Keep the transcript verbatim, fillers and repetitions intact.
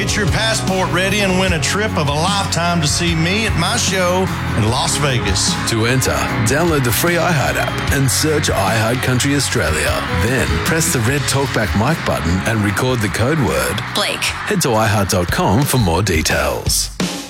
Get your passport ready and win a trip of a lifetime to see me at my show in Las Vegas. To enter, download the free iHeart app and search iHeart Country Australia. Then press the red Talkback mic button and record the code word Blake. Head to i heart dot com for more details.